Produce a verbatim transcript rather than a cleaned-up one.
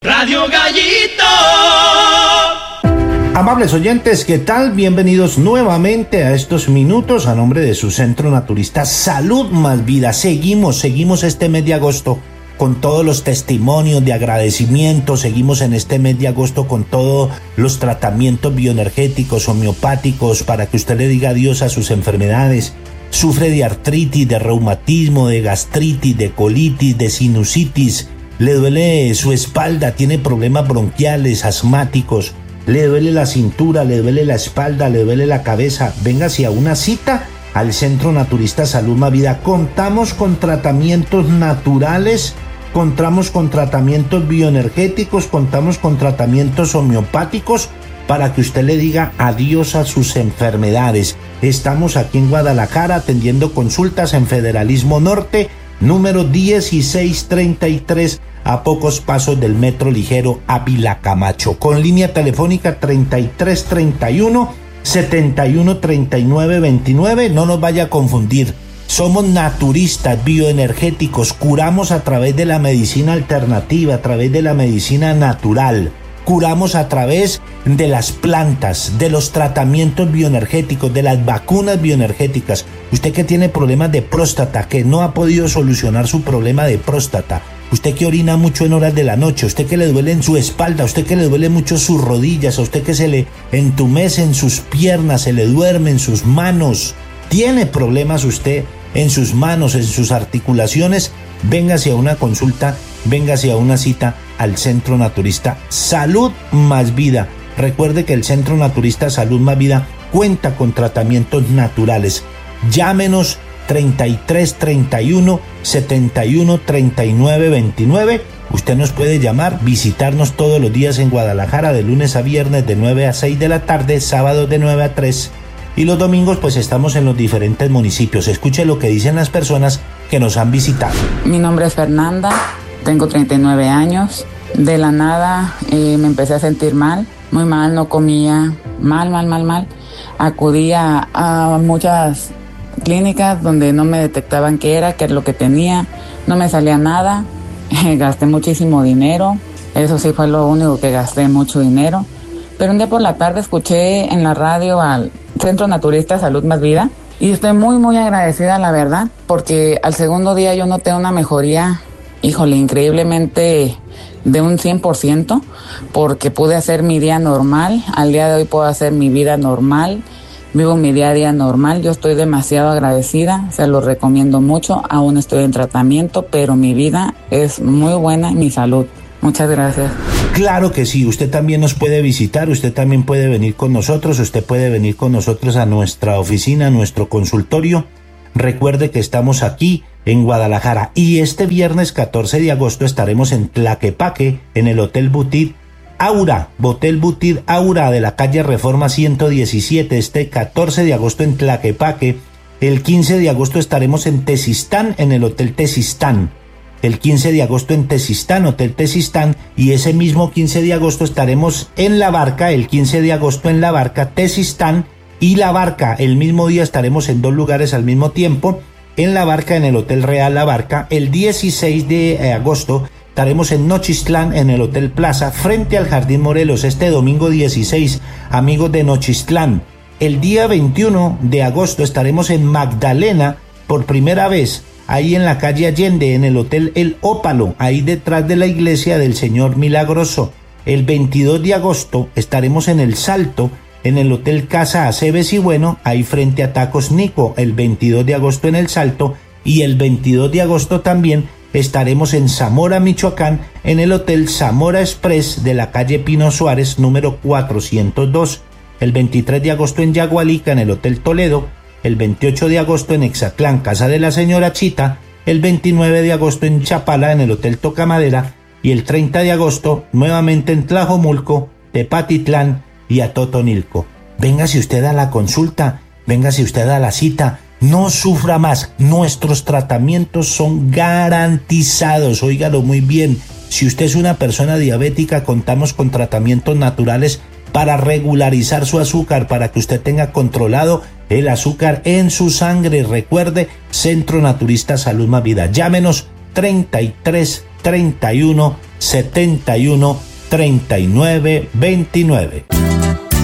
Radio Gallito. Amables oyentes, ¿qué tal? Bienvenidos nuevamente a estos minutos a nombre de su Centro Naturista Salud Más Vida. Seguimos, seguimos este mes de agosto con todos los testimonios de agradecimiento. Seguimos en este mes de agosto con todos los tratamientos bioenergéticos, homeopáticos, para que usted le diga adiós a sus enfermedades. Sufre de artritis, de reumatismo, de gastritis, de colitis, de sinusitis. Le duele su espalda, tiene problemas bronquiales, asmáticos. Le duele la cintura, le duele la espalda, le duele la cabeza. Véngase a una cita al Centro Naturista Salud Más Vida. Contamos con tratamientos naturales, contamos con tratamientos bioenergéticos, contamos con tratamientos homeopáticos para que usted le diga adiós a sus enfermedades. Estamos aquí en Guadalajara atendiendo consultas en Federalismo Norte, número dieciséis treinta y tres, a pocos pasos del Metro Ligero Ávila Camacho, con línea telefónica treinta y tres treinta y uno, setenta y uno treinta y nueve veintinueve. No nos vaya a confundir, somos naturistas bioenergéticos, curamos a través de la medicina alternativa, a través de la medicina natural, curamos a través de las plantas, de los tratamientos bioenergéticos, de las vacunas bioenergéticas. Usted que tiene problemas de próstata, que no ha podido solucionar su problema de próstata, usted que orina mucho en horas de la noche, usted que le duele en su espalda, usted que le duele mucho sus rodillas, a usted que se le entumece en sus piernas, se le duerme en sus manos, tiene problemas usted en sus manos, en sus articulaciones, véngase a una consulta, véngase a una cita al Centro Naturista Salud Más Vida. Recuerde que el Centro Naturista Salud Más Vida cuenta con tratamientos naturales. Llámenos treinta y tres treinta y uno, setenta y uno treinta y nueve veintinueve. Usted nos puede llamar, visitarnos todos los días en Guadalajara de lunes a viernes de nueve a seis de la tarde, sábados de nueve a tres, y los domingos pues estamos en los diferentes municipios. Escuche lo que dicen las personas que nos han visitado. Mi nombre es Fernanda, tengo treinta y nueve años. De la nada eh, me empecé a sentir mal, muy mal, no comía, mal, mal, mal, mal. Acudía a muchas clínicas donde no me detectaban qué era, qué es lo que tenía, no me salía nada, gasté muchísimo dinero, eso sí fue lo único que gasté, mucho dinero. Pero un día por la tarde escuché en la radio al Centro Naturista Salud Más Vida y estoy muy muy agradecida, la verdad, porque al segundo día yo noté una mejoría, híjole, increíblemente de un cien por ciento, porque pude hacer mi día normal, al día de hoy puedo hacer mi vida normal. Vivo mi día a día normal, yo estoy demasiado agradecida, se lo recomiendo mucho, aún estoy en tratamiento, pero mi vida es muy buena y mi salud. Muchas gracias. Claro que sí, usted también nos puede visitar, usted también puede venir con nosotros, usted puede venir con nosotros a nuestra oficina, a nuestro consultorio. Recuerde que estamos aquí en Guadalajara y este viernes catorce de agosto estaremos en Tlaquepaque, en el Hotel Boutique Aura, Hotel Boutique Aura de la calle Reforma ciento diecisiete, este catorce de agosto en Tlaquepaque. El quince de agosto estaremos en Tezistán, en el Hotel Tezistán. El quince de agosto en Tezistán, Hotel Tezistán, y ese mismo quince de agosto estaremos en La Barca, el quince de agosto en La Barca, Tezistán y La Barca. El mismo día estaremos en dos lugares al mismo tiempo, en La Barca, en el Hotel Real La Barca. El dieciséis de agosto estaremos en Nochistlán, en el Hotel Plaza, frente al Jardín Morelos, este domingo dieciséis, amigos de Nochistlán. El día veintiuno de agosto estaremos en Magdalena, por primera vez, ahí en la calle Allende, en el Hotel El Ópalo, ahí detrás de la iglesia del Señor Milagroso. El veintidós de agosto estaremos en El Salto, en el Hotel Casa Aceves y Bueno, ahí frente a Tacos Nico, el veintidós de agosto en El Salto, y el veintidós de agosto también estaremos en Zamora, Michoacán, en el Hotel Zamora Express de la calle Pino Suárez, número cuatrocientos dos. El veintitrés de agosto en Yagualica, en el Hotel Toledo. El veintiocho de agosto en Exatlán, Casa de la Señora Chita. El veintinueve de agosto en Chapala, en el Hotel Tocamadera. Y el treinta de agosto nuevamente en Tlajomulco, Tepatitlán y Atotonilco. Véngase usted a la consulta, véngase usted a la cita. No sufra más, nuestros tratamientos son garantizados, óigalo muy bien. Si usted es una persona diabética, contamos con tratamientos naturales para regularizar su azúcar, para que usted tenga controlado el azúcar en su sangre. Recuerde, Centro Naturista Salud Más Vida. Llámenos treinta y tres treinta y uno, setenta y uno treinta y nueve veintinueve.